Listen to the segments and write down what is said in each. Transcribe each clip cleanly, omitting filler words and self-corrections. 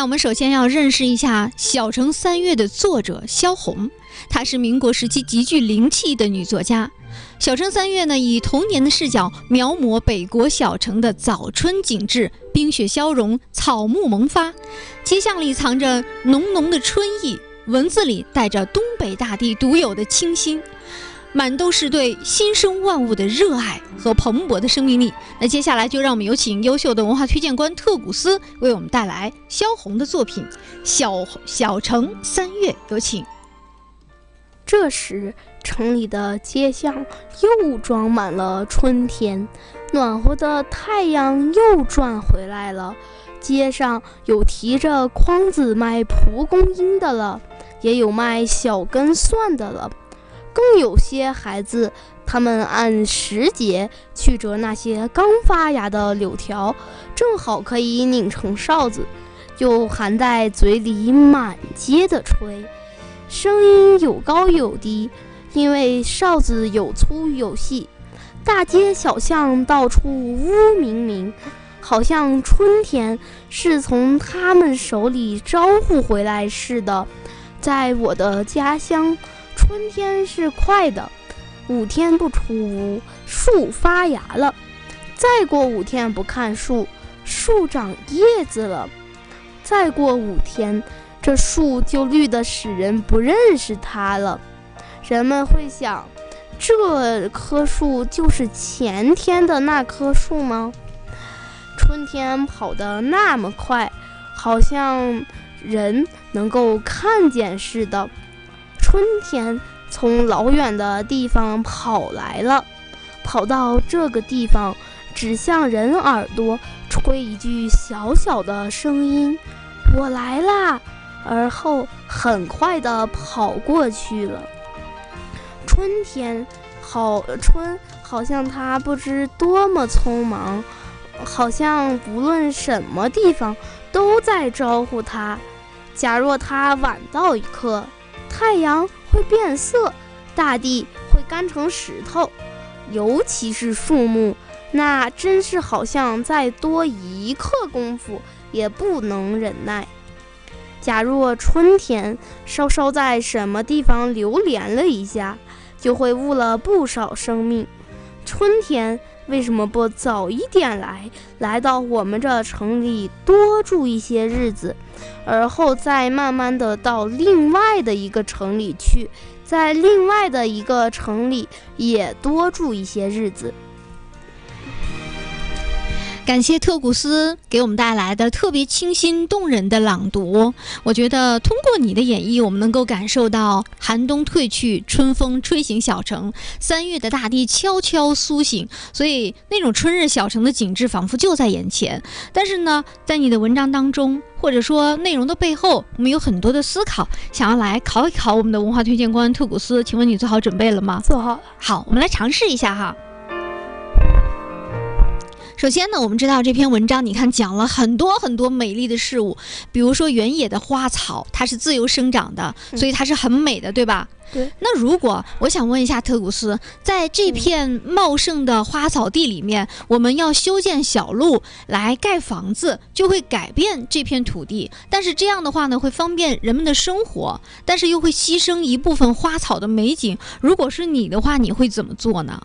我们首先要认识一下《小城三月》的作者萧红，她是民国时期极具灵气的女作家。《小城三月》呢，以童年的视角描摹北国小城的早春景致，冰雪消融，草木萌发，街巷里藏着浓浓的春意，文字里带着东北大地独有的清新，满都是对新生万物的热爱和蓬勃的生命力。那接下来就让我们有请优秀的文化推荐官特古斯为我们带来萧红的作品《小城三月》，有请。 这时，城里的街巷又装满了春天，暖和的太阳又转回来了。街上有提着筐子卖蒲公英的了，也有卖小根蒜的了，更有些孩子，他们按时节去折那些刚发芽的柳条，正好可以拧成哨子，又含在嘴里满街的吹，声音有高有低，因为哨子有粗有细，大街小巷到处乌明明，好像春天是从他们手里招呼回来似的。在我的家乡，春天是快的，5天不出屋，树发芽了；再过5天不看树，树长叶子了；再过5天，这树就绿得使人不认识它了。人们会想，这棵树就是前天的那棵树吗？春天跑得那么快，好像人能够看见似的。春天从老远的地方跑来了，跑到这个地方，只向人耳朵吹一句小小的声音：“我来啦！”而后很快地跑过去了。春好像它不知多么匆忙，好像无论什么地方都在招呼它。假若它晚到一刻，太阳会变色，大地会干成石头，尤其是树木，那真是好像再多1刻功夫也不能忍耐。假若春天稍稍在什么地方流连了一下，就会误了不少生命。春天为什么不早一点来到我们这城里多住一些日子，而后再慢慢的到另外的一个城里去，在另外的一个城里也多住一些日子。 感谢特古斯给我们带来的特别清新动人的朗读，我觉得通过你的演绎，我们能够感受到寒冬退去，春风吹醒小城，3月的大地悄悄苏醒，所以那种春日小城的景致仿佛就在眼前。但是呢，在你的文章当中，或者说内容的背后，我们有很多的思考，想要来考一考我们的文化推荐官特古斯。请问你做好准备了吗？ 做好了。 好，我们来尝试一下哈。首先呢，我们知道这篇文章，你看讲了很多很多美丽的事物，比如说原野的花草，它是自由生长的，所以它是很美的，对吧？ 对。 那如果我想问一下特古斯，在这片茂盛的花草地里面，我们要修建小路来盖房子，就会改变这片土地，但是这样的话呢，会方便人们的生活，但是又会牺牲一部分花草的美景。如果是你的话，你会怎么做呢？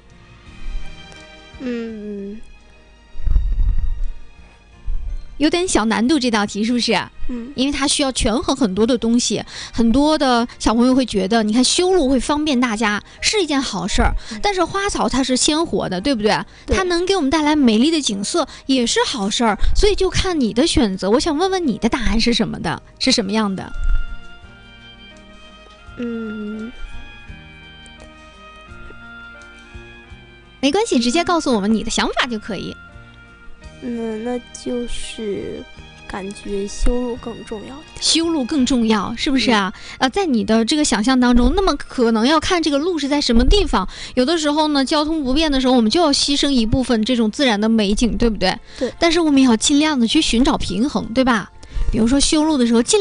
有点小难度这道题是不是？因为它需要权衡很多的东西，很多的小朋友会觉得，你看修路会方便大家是一件好事儿，但是花草它是鲜活的，对不对？它能给我们带来美丽的景色也是好事儿，所以就看你的选择。我想问问你的答案是什么的，是什么样的？没关系，直接告诉我们你的想法就可以。 那就是感觉修路更重要。 修路更重要，是不是啊？在你的这个想象当中，那么可能要看这个路是在什么地方。有的时候呢，交通不便的时候，我们就要牺牲一部分这种自然的美景，对不对？ 对。 但是我们也要尽量的去寻找平衡，对吧？比如说修路的时候，尽